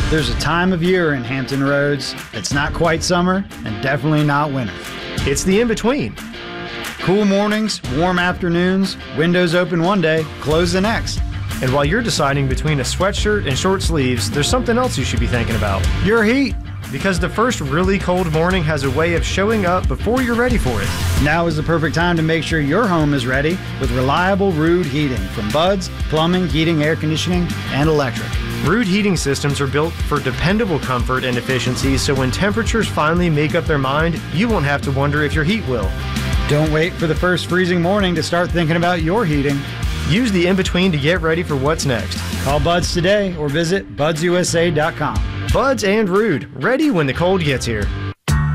There's a time of year in Hampton Roads that's not quite summer and definitely not winter. It's the in-between. Cool mornings, warm afternoons, windows open one day, closed the next. And while you're deciding between a sweatshirt and short sleeves, there's something else you should be thinking about. Your heat. Because the first really cold morning has a way of showing up before you're ready for it. Now is the perfect time to make sure your home is ready with reliable Ruud heating from Bud's, plumbing, heating, air conditioning, and electric. Ruud heating systems are built for dependable comfort and efficiency, so when temperatures finally make up their mind, you won't have to wonder if your heat will. Don't wait for the first freezing morning to start thinking about your heating. Use the in-between to get ready for what's next. Call Bud's today or visit budsusa.com. Buds and Ruud, ready when the cold gets here.